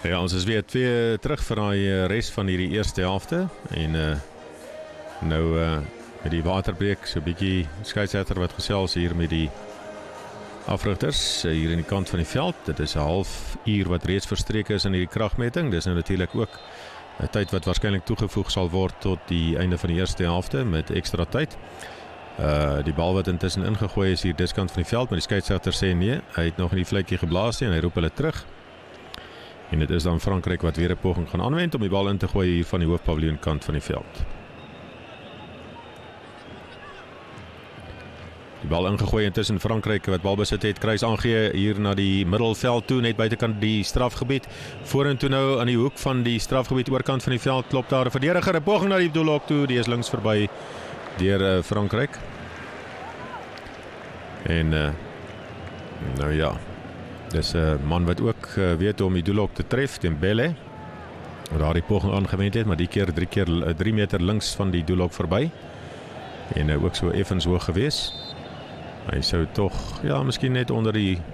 Ja, ons is weer twee terug vir die res van hierdie eerste helfte en nou met die waterbreek so 'n bietjie skeieregter wat gesels hier met die afrigters hier in die kant van die veld. Dit is 'n halfuur wat reeds verstreek is in hierdie kragmeting. Dis nou natuurlik ook 'n tyd wat waarskynlik toegevoeg sal word tot die einde van die eerste helfte met ekstra tyd. Die bal wat intussen ingegooi is hier diskant van die veld, maar die skeieregter sê nee, hy het nog nie die fluitjie geblaas nie en hy roep hulle terug. En dit is dan Frankryk wat weer 'n poging gaan aanwend om die bal in te gooi hier van die hoofpaviljoen kant van die veld. Die bal ingegooi intussen Frankryk wat balbesit het, kruis aangee hier na die middelveld toe, net buitekant die strafgebied. Vorentoe nou aan die hoek van die strafgebied oorkant van die veld, klop daar 'n verdediger, 'n poging na die doelhok toe, die is links verby deur Frankryk. En nou ja, dis 'n man wat ook weet om die doelhok te tref, Dembele. Daar die poging aangewend het, maar die keer 3 meter links van die doelhok verby. En ook so effens hoog gewees. Hy sou tog, ja, miskien net onder die